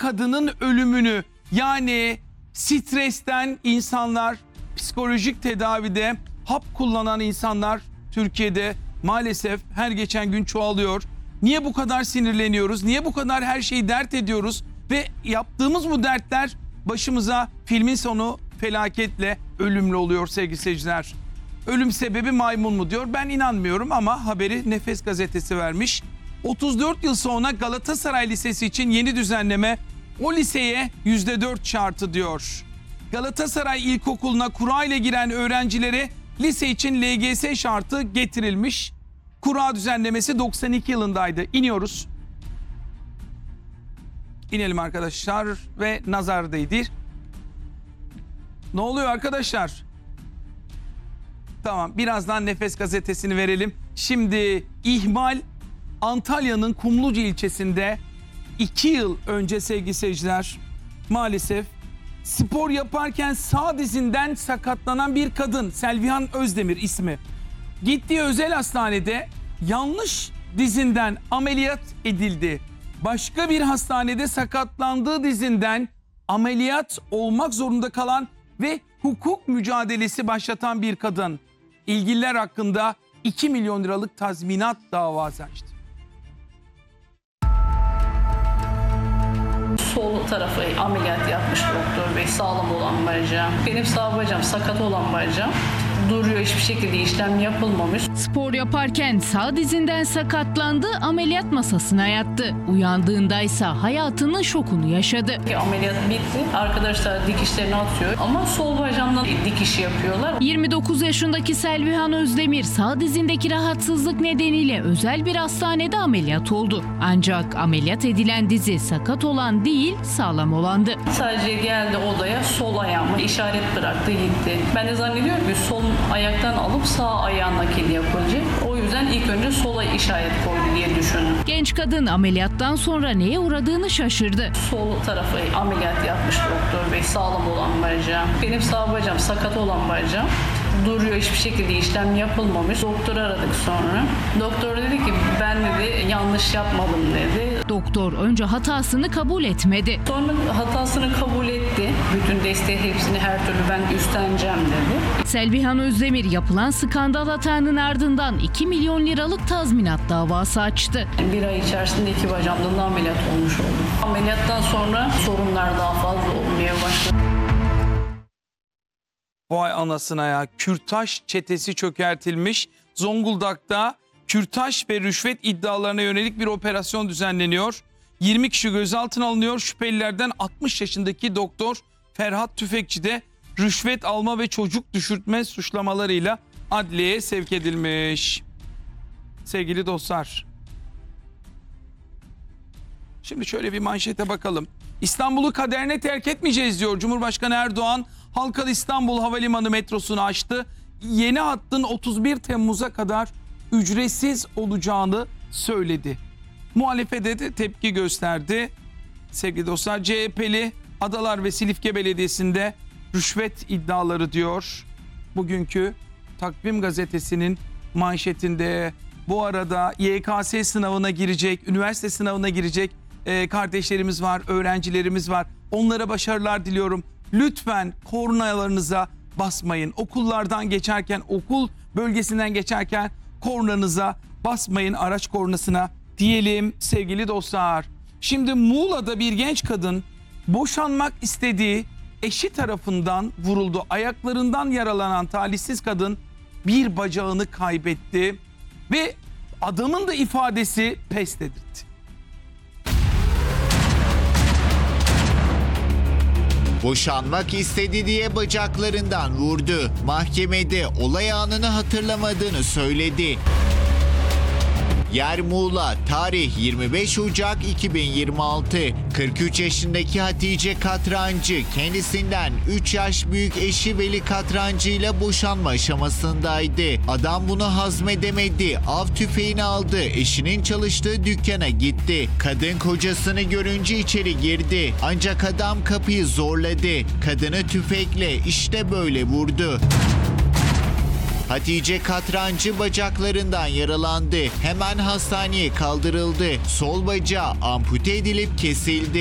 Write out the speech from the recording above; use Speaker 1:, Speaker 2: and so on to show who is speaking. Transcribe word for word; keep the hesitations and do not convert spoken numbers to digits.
Speaker 1: kadının ölümünü, yani stresten insanlar, psikolojik tedavide hap kullanan insanlar Türkiye'de maalesef her geçen gün çoğalıyor. Niye bu kadar sinirleniyoruz? Niye bu kadar her şeyi dert ediyoruz? Ve yaptığımız bu dertler başımıza filmin sonu felaketle ölümlü oluyor sevgili seyirciler. Ölüm sebebi maymun mu diyor. Ben inanmıyorum ama haberi Nefes gazetesi vermiş. otuz dört yıl sonra Galatasaray Lisesi için yeni düzenleme o liseye yüzde dört şartı diyor. Galatasaray İlkokulu'na kura ile giren öğrencilere lise için L G S şartı getirilmiş. Kura düzenlemesi doksan iki yılındaydı. İniyoruz. İnelim arkadaşlar ve nazar değdir. Ne oluyor arkadaşlar? Tamam, birazdan Nefes gazetesini verelim. Şimdi ihmal Antalya'nın Kumluca ilçesinde iki yıl önce sevgili seyirciler maalesef spor yaparken sağ dizinden sakatlanan bir kadın, Selvihan Özdemir ismi, gittiği özel hastanede yanlış dizinden ameliyat edildi. Başka bir hastanede sakatlandığı dizinden ameliyat olmak zorunda kalan ve hukuk mücadelesi başlatan bir kadın. İlgililer hakkında iki milyon liralık tazminat davası açtı.
Speaker 2: Sol tarafı ameliyat yapmış doktor bey, sağlam olan bacağım. Benim sağ bacağım sakat olan bacağım. Duruyor, hiçbir şekilde işlem yapılmamış.
Speaker 3: Spor yaparken sağ dizinden sakatlandı, ameliyat masasına yattı. Uyandığındaysa hayatının şokunu yaşadı.
Speaker 2: Ameliyat bitti. Arkadaşlar dikişlerini atıyor ama sol bacağımdan dikiş yapıyorlar.
Speaker 3: yirmi dokuz yaşındaki Selvihan Özdemir sağ dizindeki rahatsızlık nedeniyle özel bir hastanede ameliyat oldu. Ancak ameliyat edilen dizi sakat olan değil, sağlam olandı.
Speaker 2: Sadece geldi odaya, sol ayağımı işaret bıraktı gitti. Ben de zannediyorum ki sol ayaktan alıp sağ ayağın nakili yapılacak. O yüzden ilk önce sola işaret koydu diye düşündüm.
Speaker 3: Genç kadın ameliyattan sonra neye uğradığını şaşırdı.
Speaker 2: Sol tarafı ameliyat yapmış doktor bey, sağlam olan bacağım. Benim sağ bacağım sakat olan bacağım. Duruyor, hiçbir şekilde işlem yapılmamış. Doktoru aradık sonra. Doktor dedi ki ben dedi yanlış yapmadım dedi.
Speaker 3: Doktor önce hatasını kabul etmedi.
Speaker 2: Sonra hatasını kabul etti. Bütün desteği hepsini her türlü ben üstleneceğim dedi.
Speaker 3: Selvihan Özdemir yapılan skandal hatanın ardından iki milyon liralık tazminat davası açtı.
Speaker 2: Bir ay içerisinde iki bacağımdan da ameliyat olmuş oldum. Ameliyattan sonra sorunlar daha fazla olmaya başladı.
Speaker 1: Vay anasına ya, kürtaj çetesi çökertilmiş. Zonguldak'ta kürtaj ve rüşvet iddialarına yönelik bir operasyon düzenleniyor. yirmi kişi gözaltına alınıyor. Şüphelilerden altmış yaşındaki doktor Ferhat Tüfekçi de rüşvet alma ve çocuk düşürtme suçlamalarıyla adliyeye sevk edilmiş. Sevgili dostlar, şimdi şöyle bir manşete bakalım. İstanbul'u kaderine terk etmeyeceğiz diyor Cumhurbaşkanı Erdoğan. Halkalı İstanbul Havalimanı metrosunu açtı. Yeni hattın otuz bir Temmuz'a kadar ücretsiz olacağını söyledi. Muhalefete de tepki gösterdi. Sevgili dostlar, C H P'li Adalar ve Silifke Belediyesi'nde rüşvet iddiaları diyor. Bugünkü Takvim Gazetesi'nin manşetinde. Bu arada Y K S sınavına girecek, üniversite sınavına girecek e, kardeşlerimiz var, öğrencilerimiz var. Onlara başarılar diliyorum. Lütfen kornalarınıza basmayın. Okullardan geçerken, okul bölgesinden geçerken kornanıza basmayın, araç kornasına diyelim sevgili dostlar. Şimdi Muğla'da bir genç kadın boşanmak istediği eşi tarafından vuruldu. Ayaklarından yaralanan talihsiz kadın bir bacağını kaybetti ve adamın da ifadesi pes dedirtti.
Speaker 4: Boşanmak istedi diye bacaklarından vurdu. Mahkemede olay anını hatırlamadığını söyledi. Yer Muğla, tarih yirmi beş Ocak iki bin yirmi altı. kırk üç yaşındaki Hatice Katrancı kendisinden üç yaş büyük eşi Veli Katrancı ile boşanma aşamasındaydı. Adam bunu hazmedemedi. Av tüfeğini aldı. Eşinin çalıştığı dükkana gitti. Kadın kocasını görünce içeri girdi. Ancak adam kapıyı zorladı. Kadını tüfekle işte böyle vurdu. Hatice Katrancı bacaklarından yaralandı. Hemen hastaneye kaldırıldı. Sol bacağı ampute edilip kesildi.